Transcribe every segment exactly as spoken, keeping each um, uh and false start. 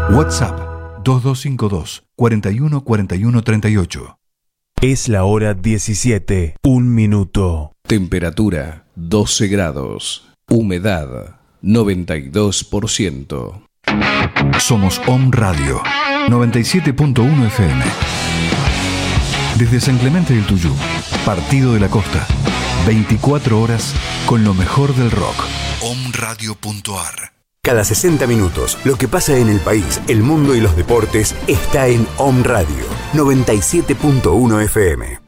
WhatsApp dos dos cinco dos, cuatro uno cuatro uno tres ocho. Es la hora diecisiete, un minuto. Temperatura doce grados. Humedad noventa y dos por ciento. Somos Om Radio noventa y siete punto uno F M. Desde San Clemente del Tuyú, Partido de la Costa. veinticuatro horas con lo mejor del rock. om radio punto a r. Cada sesenta minutos, lo que pasa en el país, el mundo y los deportes está en Om Radio noventa y siete punto uno F M.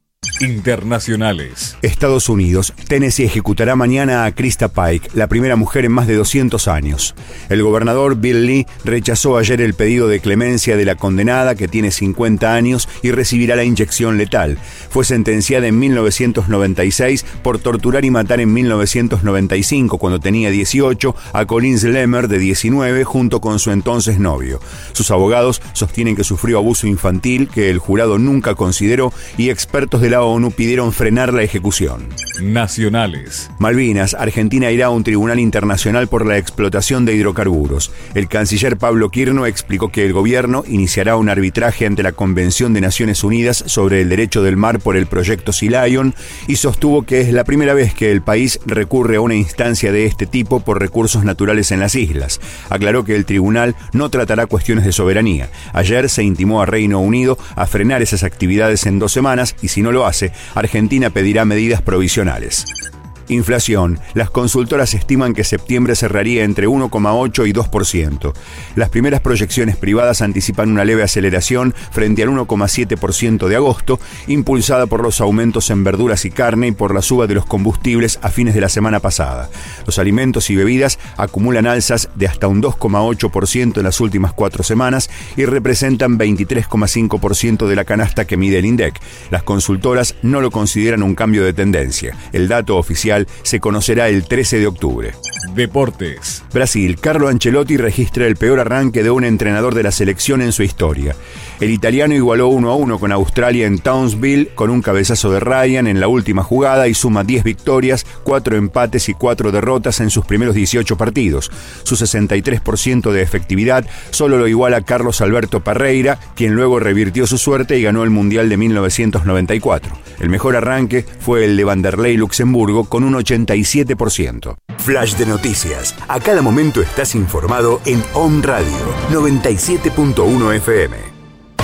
Internacionales. Estados Unidos. Tennessee ejecutará mañana a Krista Pike, la primera mujer en más de doscientos años. El gobernador Bill Lee rechazó ayer el pedido de clemencia de la condenada, que tiene cincuenta años y recibirá la inyección letal. Fue sentenciada en mil novecientos noventa y seis por torturar y matar en mil novecientos noventa y cinco, cuando tenía dieciocho, a Collins Lemmer, de diecinueve, junto con su entonces novio. Sus abogados sostienen que sufrió abuso infantil, que el jurado nunca consideró, y expertos de la ONU pidieron frenar la ejecución. Nacionales. Malvinas. Argentina irá a un tribunal internacional por la explotación de hidrocarburos. El canciller Pablo Quirno explicó que el gobierno iniciará un arbitraje ante la Convención de Naciones Unidas sobre el Derecho del Mar por el proyecto Sea Lion, y sostuvo que es la primera vez que el país recurre a una instancia de este tipo por recursos naturales en las islas. Aclaró que el tribunal no tratará cuestiones de soberanía. Ayer se intimó a Reino Unido a frenar esas actividades en dos semanas, y si no lo hace, Argentina pedirá medidas provisionales. Inflación. Las consultoras estiman que septiembre cerraría entre uno coma ocho y dos por ciento. Las primeras proyecciones privadas anticipan una leve aceleración frente al uno coma siete por ciento de agosto, impulsada por los aumentos en verduras y carne y por la suba de los combustibles a fines de la semana pasada. Los alimentos y bebidas acumulan alzas de hasta un dos coma ocho por ciento en las últimas cuatro semanas y representan veintitrés coma cinco por ciento de la canasta que mide el INDEC. Las consultoras no lo consideran un cambio de tendencia. El dato oficial se conocerá el trece de octubre. Deportes. Brasil. Carlo Ancelotti registra el peor arranque de un entrenador de la selección en su historia. El italiano igualó uno a uno con Australia en Townsville con un cabezazo de Ryan en la última jugada y suma diez victorias, cuatro empates y cuatro derrotas en sus primeros dieciocho partidos. Su sesenta y tres por ciento de efectividad solo lo iguala Carlos Alberto Parreira, quien luego revirtió su suerte y ganó el Mundial de mil novecientos noventa y cuatro. El mejor arranque fue el de Vanderlei Luxemburgo con un ochenta y siete por ciento. Flash de noticias. A cada momento estás informado en Om Radio noventa y siete punto uno F M.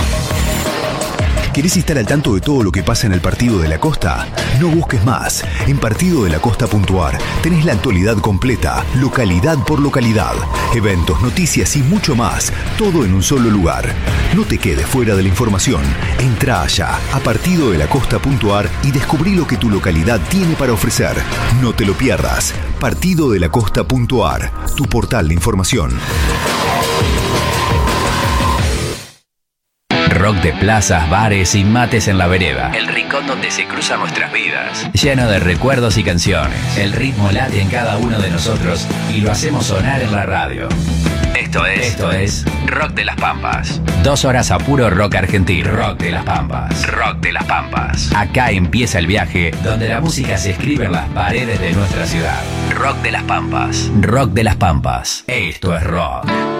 ¿Querés estar al tanto de todo lo que pasa en el Partido de la Costa? No busques más. En partido de la costa punto a r tenés la actualidad completa, localidad por localidad, eventos, noticias y mucho más, todo en un solo lugar. No te quedes fuera de la información. Entrá allá a partido de la costa punto a r y descubrí lo que tu localidad tiene para ofrecer. No te lo pierdas. partido de la costa punto a r, tu portal de información. Rock de plazas, bares y mates en la vereda. El rincón donde se cruzan nuestras vidas. Lleno de recuerdos y canciones. El ritmo late en cada uno de nosotros y lo hacemos sonar en la radio. Esto es, Esto es Rock de las Pampas. Dos horas a puro rock argentino. Rock de las Pampas. Rock de las Pampas. Acá empieza el viaje donde la música se escribe en las paredes de nuestra ciudad. Rock de las Pampas. Rock de las Pampas. Esto es rock.